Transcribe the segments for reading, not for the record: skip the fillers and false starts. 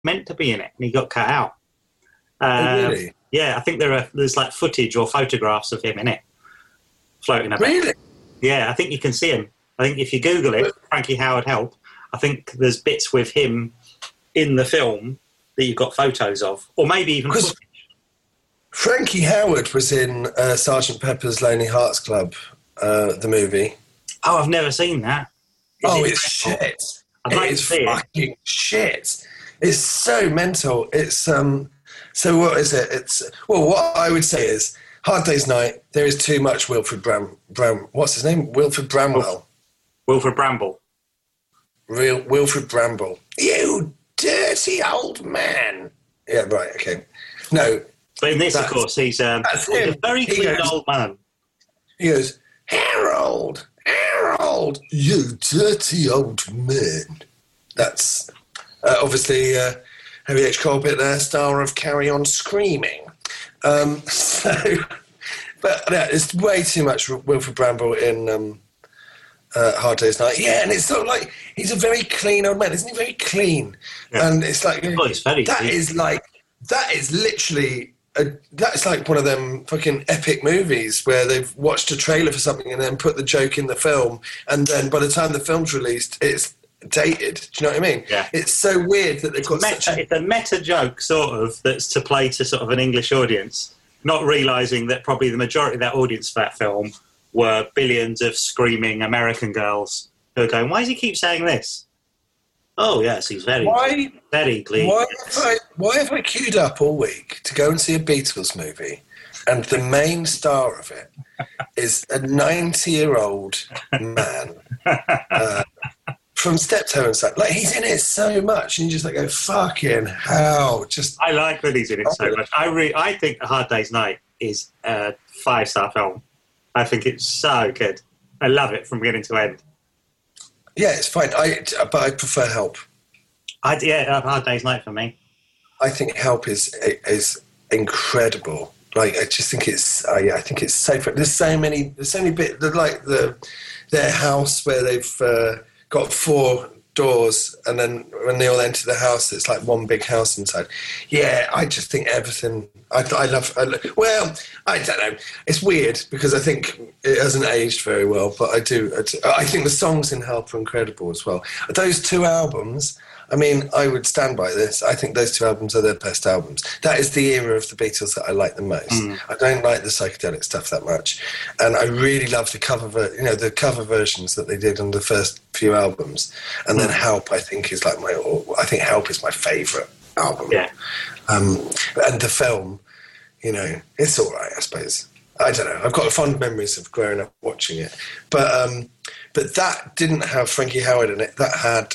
meant to be in it, and he got cut out. Really? Yeah, I think there's like footage or photographs of him in it floating about. Really? Yeah, I think you can see him. I think if you Google it, Frankie Howerd Help, I think there's bits with him in the film that you've got photos of, or maybe even footage. Frankie Howerd was in Sgt. Pepper's Lonely Hearts Club, the movie. Oh, I've never seen that. It's shit. It's fucking shit. It's so mental. It's so what is it? It's what I would say is Hard Day's Night. There is too much Wilfrid what's his name? Wilfrid Bramwell. Wilfrid Bramble. Wilfrid Bramble. You dirty old man. Yeah, right. Okay. No. But in this, of course, he's a very clean old man. He goes, Harold, you dirty old man. That's obviously Harry H. Corbett there, star of Carry On Screaming. But yeah, it's way too much Wilfrid Bramble in Hard Day's Night. Yeah, and it's sort of like, he's a very clean old man, isn't he? Very clean. Yeah. And it's like, it's very that is literally... that's like one of them fucking epic movies where they've watched a trailer for something and then put the joke in the film, and then by the time the film's released, it's dated. Do you know what I mean? Yeah. It's so weird that they've got it's a meta joke, sort of, that's to play to sort of an English audience, not realising that probably the majority of that audience for that film were billions of screaming American girls who are going, why does he keep saying this? Oh, yes, he's very clean. Why have I queued up all week to go and see a Beatles movie, and the main star of it is a 90-year-old man from Steptoe and Son? Like, he's in it so much, and you just like go, fucking hell. I like that he's in it so much. I think A Hard Day's Night is a 5-star film. I think it's so good. I love it from beginning to end. Yeah, it's fine. But I prefer Help. A Hard Day's Night for me. I think Help is incredible. Like, I just think it's I think it's so. There's so many bits, like their house where they've got 4 doors, and then when they all enter the house, it's like one big house inside. Yeah, I just think everything. I love. Well, I don't know. It's weird because I think it hasn't aged very well, but I do. I think the songs in Help are incredible as well. Those 2 albums. I mean, I would stand by this. I think those 2 albums are their best albums. That is the era of the Beatles that I like the most. I don't like the psychedelic stuff that much, and I really love the cover versions that they did on the first few albums. And then Help, I think, is like Help is my favourite album. Yeah. And the film, it's all right, I suppose. I don't know. I've got fond memories of growing up watching it, but that didn't have Frankie Howerd in it. That had.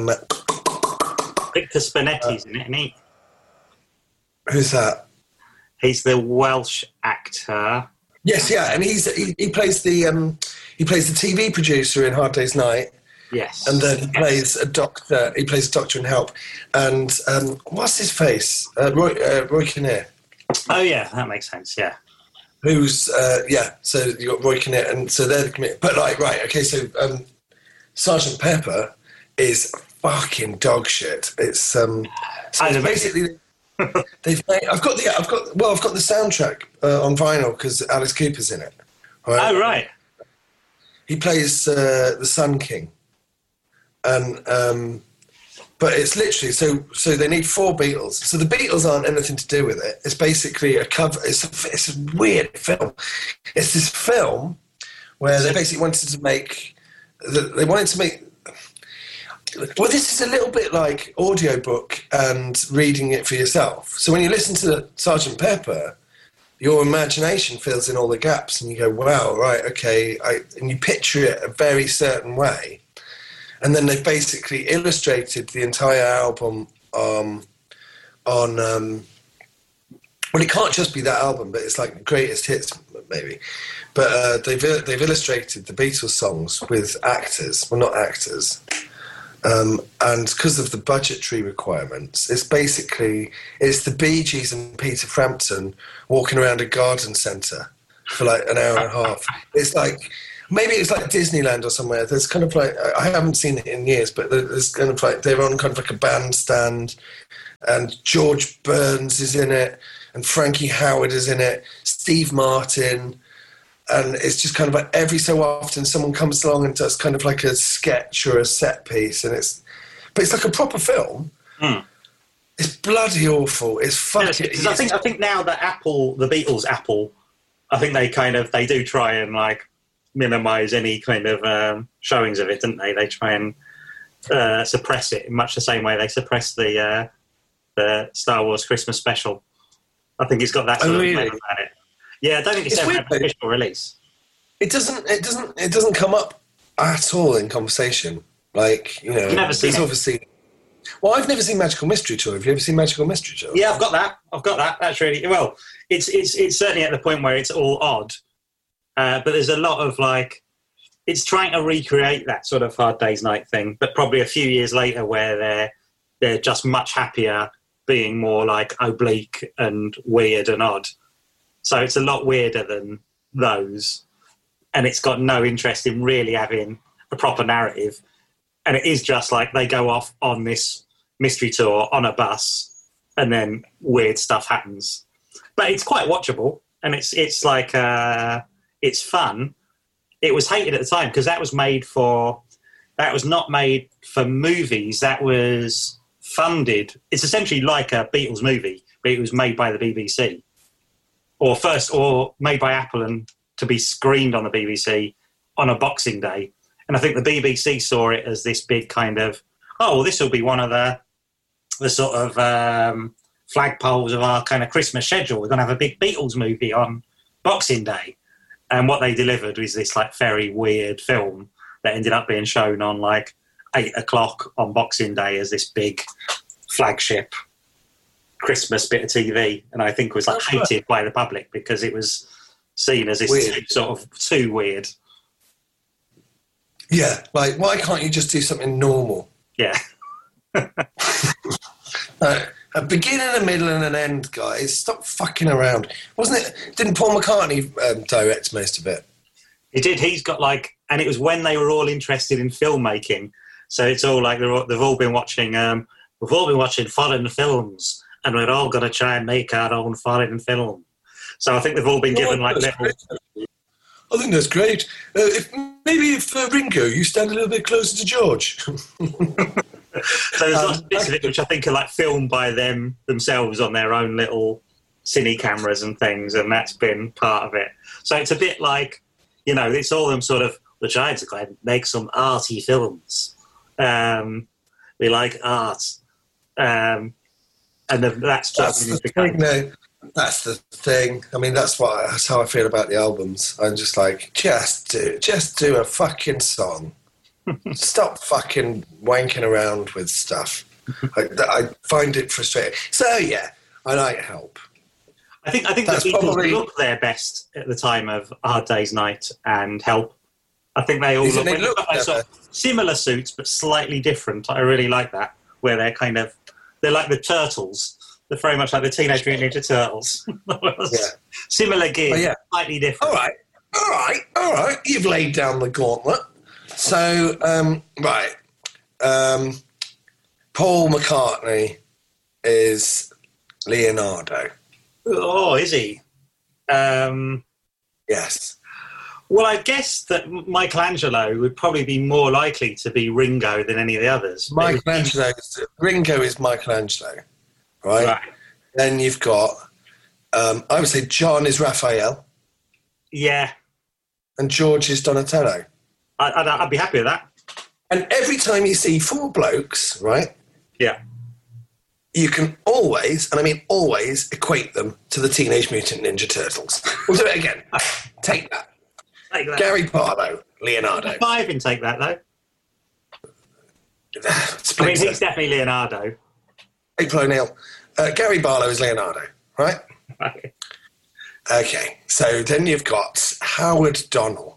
Victor Spinetti's in it, isn't he? Who's that? He's the Welsh actor. Yes, yeah, and he plays the TV producer in Hard Day's Night. Yes, and then he plays a doctor. He plays a doctor in Help. And what's his face? Roy Kinnear. Oh yeah, that makes sense. Yeah. Who's So you got Roy Kinnear, and so they're the committee. But like, right, okay, so Sergeant Pepper is fucking dog shit. It's it's basically they've made, I've got the soundtrack on vinyl because Alice Cooper's in it. Right? Oh right. He plays the Sun King, and but it's literally so they need 4 Beatles. So the Beatles aren't anything to do with it. It's basically a cover. It's a weird film. It's this film where they basically wanted to make. Well, this is a little bit like audiobook and reading it for yourself. So when you listen to Sgt. Pepper, your imagination fills in all the gaps and you go, wow, right, okay. And you picture it a very certain way. And then they basically illustrated the entire album on well, it can't just be that album, but it's like greatest hits, maybe. But they've illustrated the Beatles songs with actors. Well, not actors. And because of the budgetary requirements, it's the Bee Gees and Peter Frampton walking around a garden centre for like an hour and a half. It's like, maybe it's like Disneyland or somewhere. There's kind of like, I haven't seen it in years, but there's kind of like, they're on kind of like a bandstand and George Burns is in it, and Frankie Howerd is in it, Steve Martin, and it's just kind of like every so often someone comes along and does kind of like a sketch or a set piece, but it's like a proper film. Mm. It's bloody awful. It's fucking. I think now that the Beatles Apple, I think they do try and like minimise any kind of showings of it, don't they? They try and suppress it in much the same way they suppress the Star Wars Christmas special. I think it's got that sort of flavor about it. Yeah, I don't think it's ever had an official release. It doesn't come up at all in conversation. Like, you know, you've never seen it. Obviously. Well, I've never seen Magical Mystery Tour. Have you ever seen Magical Mystery Tour? Yeah, I've got that. That's really well. It's certainly at the point where it's all odd, but there's a lot of like, it's trying to recreate that sort of Hard Day's Night thing, but probably a few years later, where they're just much happier being more like oblique and weird and odd. So it's a lot weirder than those, and it's got no interest in really having a proper narrative. And it is just like they go off on this mystery tour on a bus, and then weird stuff happens. But it's quite watchable, and it's like it's fun. It was hated at the time because that was not made for movies. That was funded. It's essentially like a Beatles movie, but it was made by the BBC, or made by Apple and to be screened on the BBC on a Boxing Day. And I think the BBC saw it as this big kind of, this will be one of the sort of flagpoles of our kind of Christmas schedule. We're going to have a big Beatles movie on Boxing Day. And what they delivered was this like very weird film that ended up being shown on like 8:00 on Boxing Day as this big flagship Christmas bit of TV. And I think was like hated by the public because it was seen as this too weird. Yeah, like, why can't you just do something normal? Yeah. A beginning, a middle, and an end, guys. Stop fucking around. Wasn't it? Didn't Paul McCartney direct most of it? He did. He's got like, and it was when they were all interested in filmmaking. So it's all like they've all been watching. We've all been watching foreign films, and we're all going to try and make our own foreign film. So I think they've all been given like little. I think that's great. If Ringo, you stand a little bit closer to George. So there's lots of bits of it which I think are like filmed by themselves on their own little cine cameras and things, and that's been part of it. So it's a bit like, you know, it's all them sort of, we're trying to kind of make some arty films. We like art. And that's the thing, though. That's the thing. I mean, that's how I feel about the albums. I'm just like, just do a fucking song. Stop fucking wanking around with stuff. I find it frustrating. So yeah, I like Help. I think the Beatles look their best at the time of Hard Day's Night and Help. I think they all look like sort of similar suits but slightly different. I really like that, where they're like the Turtles. They're very much like the Teenage Mutant Ninja Turtles. Yeah. Similar gear, slightly different. All right. You've laid down the gauntlet. So, Paul McCartney is Leonardo. Oh, is he? Yes. Well, I guess that Michelangelo would probably be more likely to be Ringo than any of the others. Ringo is Michelangelo, right? Then you've got, I would say John is Raphael. Yeah. And George is Donatello. I'd be happy with that. And every time you see four blokes, right? Yeah. You can always, and I mean always, equate them to the Teenage Mutant Ninja Turtles. We'll do it again. Take that. Gary Barlow, Leonardo. 5 in Take That, though. I mean, he's definitely Leonardo. April O'Neil. Gary Barlow is Leonardo, right? Right. Okay, so then you've got Howard Donnell.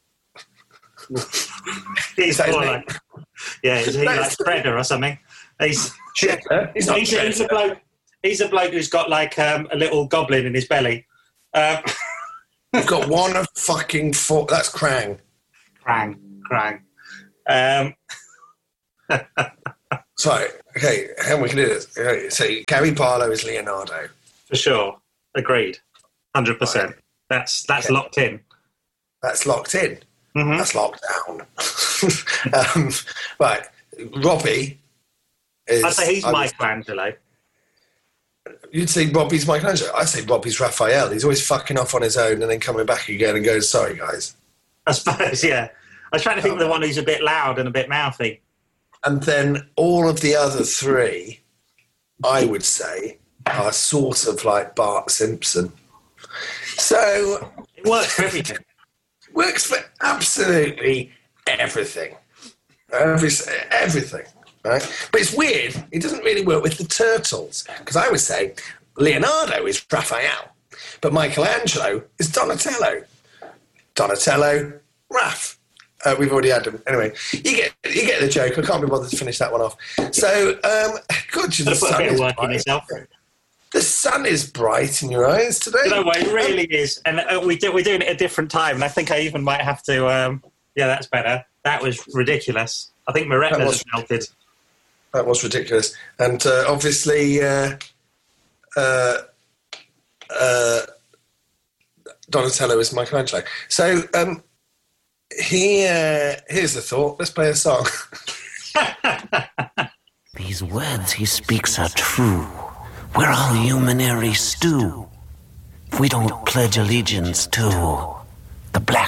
He's more like, is he like Shredder or something? He's Shredder. He's not Shredder. He's a bloke who's got like a little goblin in his belly. You've got one of fucking four. That's Krang. Krang. So, okay, how we can do this? Okay, so Gary Barlow is Leonardo. For sure. Agreed. 100%. Right. That's Okay. locked in. That's locked in. Mhm. That's locked down. Right. Robbie is... I'd say he's Michelangelo. You'd say Robbie's Michelangelo. I'd say Robbie's Raphael. He's always fucking off on his own and then coming back again and going, sorry, guys. I suppose, yeah. I was trying to think of the one who's a bit loud and a bit mouthy. And then all of the other three, I would say, are sort of like Bart Simpson. So... It works for everything. Works for absolutely everything. Everything. Right? But it's weird. It doesn't really work with the Turtles. Because I would say Leonardo is Raphael. But Michelangelo is Donatello. Donatello, Raph. We've already had them. Anyway, you get the joke. I can't be bothered to finish that one off. So, God, the Put a sun bit of is work in bright. yourself. The sun is bright in your eyes today. You know what, it really is. And we're doing it at a different time. And I think I even might have to... yeah, that's better. That was ridiculous. I think my retinas have melted. That was ridiculous. And obviously, Donatello is Michelangelo. So here's the thought. Let's play a song. These words he speaks are true. We're all humanary stew. If we don't pledge allegiance to the black